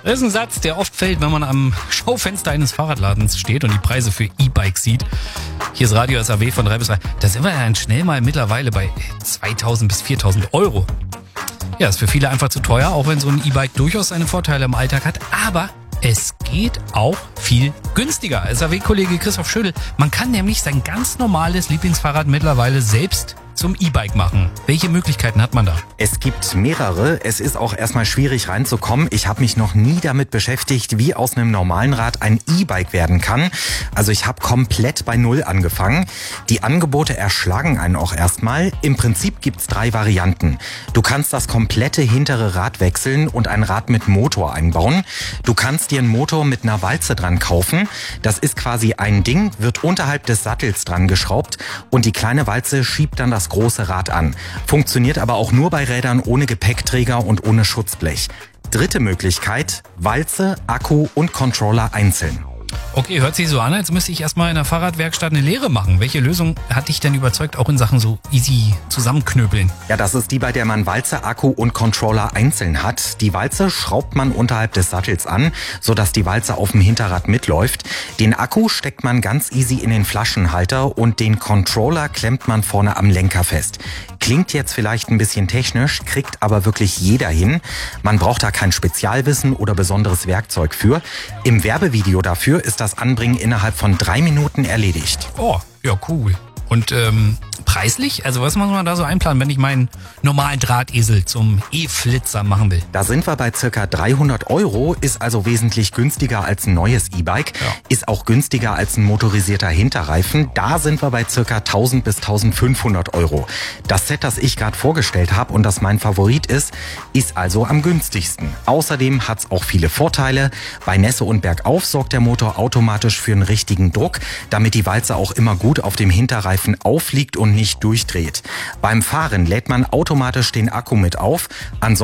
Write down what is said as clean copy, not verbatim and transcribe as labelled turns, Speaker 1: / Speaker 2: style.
Speaker 1: Das ist ein Satz, der oft fällt, wenn man am Schaufenster eines Fahrradladens steht und die Preise für E-Bikes sieht. Hier ist Radio SAW von 3 bis 3. Da sind wir dann schnell mal mittlerweile bei 2.000 bis 4.000 Euro. Ja, ist für viele einfach zu teuer, auch wenn so ein E-Bike durchaus seine Vorteile im Alltag hat. Aber es geht auch viel günstiger. SAW-Kollege Christoph Schödel, man kann nämlich sein ganz normales Lieblingsfahrrad mittlerweile selbst zum E-Bike machen. Welche Möglichkeiten hat man da?
Speaker 2: Es gibt mehrere. Es ist auch erstmal schwierig reinzukommen. Ich habe mich noch nie damit beschäftigt, wie aus einem normalen Rad ein E-Bike werden kann. Also ich habe komplett bei Null angefangen. Die Angebote erschlagen einen auch erstmal. Im Prinzip gibt's 3 Varianten. Du kannst das komplette hintere Rad wechseln und ein Rad mit Motor einbauen. Du kannst dir einen Motor mit einer Walze dran kaufen. Das ist quasi ein Ding, wird unterhalb des Sattels dran geschraubt und die kleine Walze schiebt dann das große Rad an. Funktioniert aber auch nur bei Rädern ohne Gepäckträger und ohne Schutzblech. Dritte Möglichkeit, Walze, Akku und Controller einzeln.
Speaker 1: Okay, hört sich so an, als müsste ich erstmal in der Fahrradwerkstatt eine Lehre machen. Welche Lösung hat dich denn überzeugt, auch in Sachen so easy zusammenknöbeln?
Speaker 2: Ja, das ist die, bei der man Walze, Akku und Controller einzeln hat. Die Walze schraubt man unterhalb des Sattels an, sodass die Walze auf dem Hinterrad mitläuft. Den Akku steckt man ganz easy in den Flaschenhalter und den Controller klemmt man vorne am Lenker fest. Klingt jetzt vielleicht ein bisschen technisch, kriegt aber wirklich jeder hin. Man braucht da kein Spezialwissen oder besonderes Werkzeug für. Im Werbevideo dafür ist das Anbringen innerhalb von 3 Minuten erledigt.
Speaker 1: Oh, ja cool. Und preislich? Also was muss man da so einplanen, wenn ich meinen normalen Drahtesel zum E-Flitzer machen will?
Speaker 2: Da sind wir bei circa 300 Euro, ist also wesentlich günstiger als ein neues E-Bike, ist auch günstiger als ein motorisierter Hinterreifen. Da sind wir bei circa 1000 bis 1500 Euro. Das Set, das ich gerade vorgestellt habe und das mein Favorit ist also am günstigsten. Außerdem hat's auch viele Vorteile. Bei Nässe und bergauf sorgt der Motor automatisch für einen richtigen Druck, damit die Walze auch immer gut auf dem Hinterreifen aufliegt und nicht durchdreht. Beim Fahren lädt man automatisch den Akku mit auf. Ansonsten